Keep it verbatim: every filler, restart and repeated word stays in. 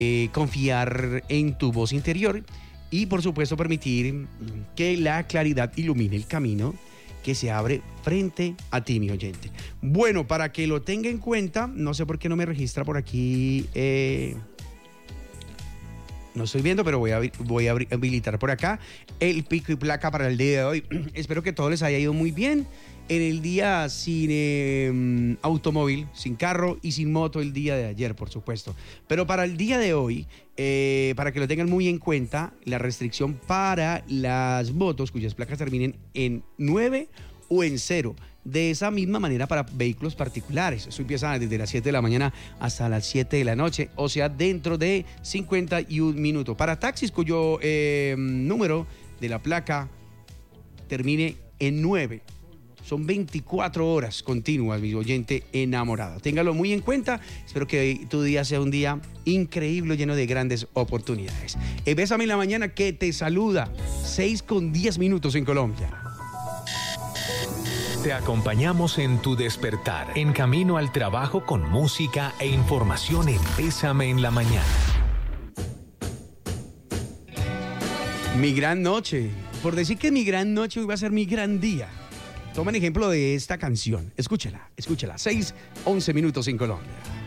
eh, confiar en tu voz interior y por supuesto permitir que la claridad ilumine el camino que se abre frente a ti, mi oyente. Bueno, para que lo tenga en cuenta, no sé por qué no me registra por aquí, eh, no estoy viendo, pero voy a, voy a habilitar por acá el pico y placa para el día de hoy. Espero que todo les haya ido muy bien. En el día sin eh, automóvil, sin carro y sin moto el día de ayer, por supuesto. Pero para el día de hoy, eh, para que lo tengan muy en cuenta, la restricción para las motos cuyas placas terminen en nueve o en cero. De esa misma manera para vehículos particulares. Eso empieza desde las siete de la mañana hasta las siete de la noche, o sea, dentro de cincuenta y un minutos. Para taxis cuyo eh, número de la placa termine en nueve. Son veinticuatro horas continuas, mi oyente enamorado. Téngalo muy en cuenta. Espero que tu día sea un día increíble, lleno de grandes oportunidades. Eh, Bésame en la mañana que te saluda. seis con diez minutos en Colombia. Te acompañamos en tu despertar, en camino al trabajo con música e información en Bésame en la mañana. Mi gran noche. Por decir que mi gran noche hoy va a ser mi gran día. Tomen ejemplo de esta canción. Escúchela, escúchela. seis, once minutos en Colombia.